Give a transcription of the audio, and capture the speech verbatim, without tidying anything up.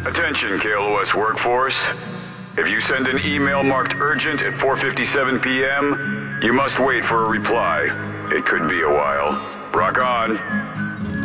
Attention, K L O S workforce. If you send an email marked urgent at four fifty-seven p m, you must wait for a reply. It could be a while. Rock on.